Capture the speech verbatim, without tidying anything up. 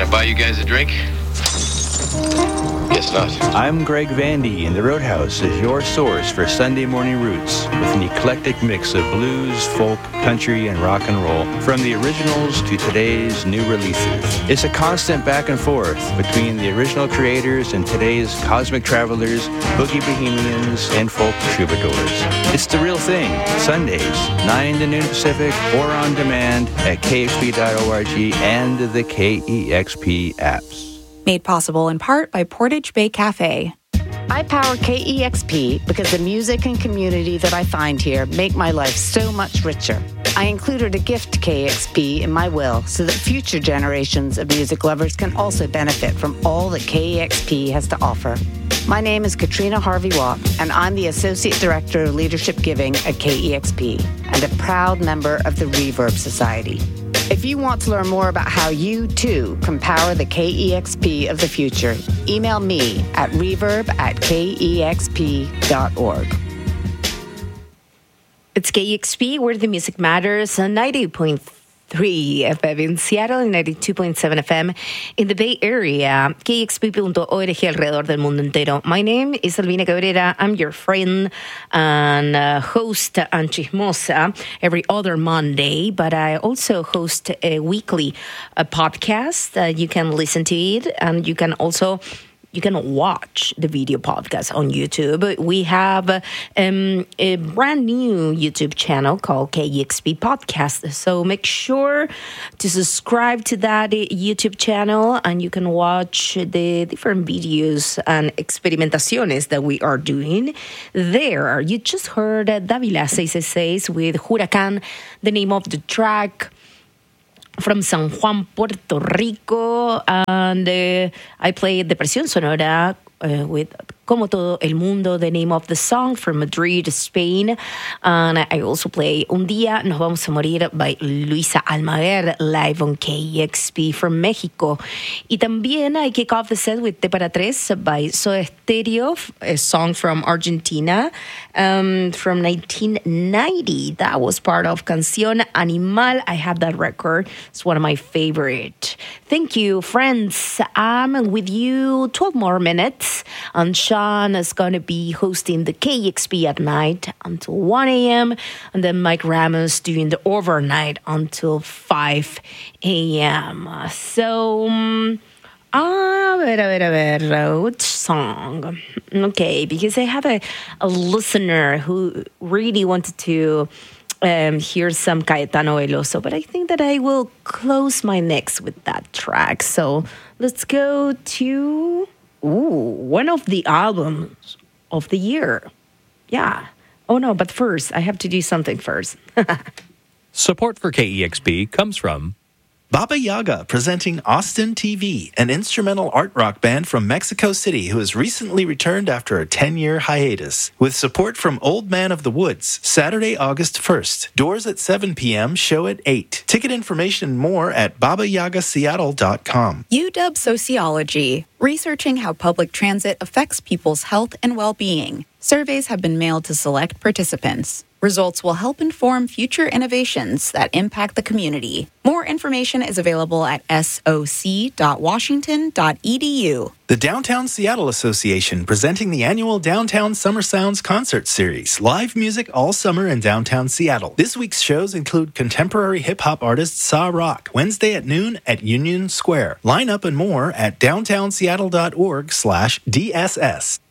Buy you guys a drink? Guess not. I'm Greg Vandy, and the Roadhouse is your source for Sunday morning roots with an eclectic mix of blues, folk, country, and rock and roll, from the originals to today's new releases. It's a constant back and forth between the original creators and today's cosmic travelers, boogie bohemians, and folk troubadours. It's the real thing, Sundays, nine to noon Pacific, or on demand at K X P dot org and the K E X P apps. Made possible in part by Portage Bay Cafe. I power K E X P because the music and community that I find here make my life so much richer. I included a gift to K E X P in my will so that future generations of music lovers can also benefit from all that K E X P has to offer. My name is Katrina Harvey-Watt, and I'm the Associate Director of Leadership Giving at K E X P and a proud member of the Reverb Society. If you want to learn more about how you, too, can power the K E X P of the future, email me at reverb at K E X P dot org. It's K E X P, where the music matters, on ninety point three F M in Seattle and ninety-two point seven F M in the Bay Area, K E X P dot org alrededor del mundo entero. My name is Albina Cabrera. I'm your friend and uh, host and chismosa every other Monday, but I also host a weekly uh, podcast. Uh, you can listen to it, and you can also You can watch the video podcast on YouTube. We have um, a brand new YouTube channel called K E X P Podcast. So make sure to subscribe to that YouTube channel, and you can watch the different videos and experimentaciones that we are doing there. You just heard Davila seis seis seis with Huracán, the name of the track, from San Juan, Puerto Rico, and uh, I played Depresión Sonora uh, with Como Todo el Mundo, the name of the song, from Madrid, Spain. And I also play Un Día Nos Vamos a Morir by Luisa Almaguer, live on K E X P from Mexico. Y también I kick off the set with Te Para Tres by Soda Stereo, a song from Argentina um, from nineteen ninety. That was part of Canción Animal. I have that record. It's one of my favorite. Thank you, friends. I'm with you twelve more minutes. And Sean is going to be hosting the K E X P at night until one a.m. And then Mike Ramos doing the overnight until five a.m. So, um, a ver, a ver, a ver, which song? Okay, because I have a, a listener who really wanted to um, hear some Caetano Veloso, but I think that I will close my mix with that track. So let's go to... Ooh, one of the albums of the year. Yeah. Oh, no, but first, I have to do something first. Support for K E X P comes from Baba Yaga, presenting Austin T V, an instrumental art rock band from Mexico City who has recently returned after a ten-year hiatus. With support from Old Man of the Woods, Saturday, August first. Doors at seven p.m., show at eight. Ticket information and more at baba yaga seattle dot com. U W Sociology, researching how public transit affects people's health and well-being. Surveys have been mailed to select participants. Results will help inform future innovations that impact the community. More information is available at S O C dot washington dot e d u. The Downtown Seattle Association, presenting the annual Downtown Summer Sounds concert series. Live music all summer in downtown Seattle. This week's shows include contemporary hip-hop artist Sa Rock, Wednesday at noon at Union Square. Line up and more at downtown seattle dot org slash D S S.